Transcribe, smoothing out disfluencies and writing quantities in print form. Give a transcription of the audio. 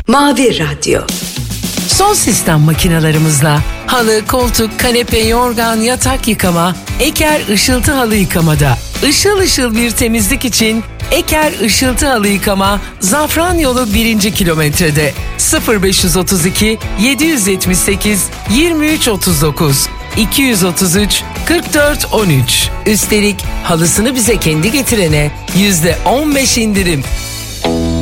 Mavi Radyo. Son sistem makinalarımızla halı, koltuk, kanepe, yorgan, yatak yıkama, Eker Işıltı Halı Yıkamada. Işıl ışıl bir temizlik için Eker Işıltı Halı Yıkama, Zafranyolu 1. kilometrede. 0532 778 2339 233 44 13. Üstelik halısını bize kendi getirene %15 indirim.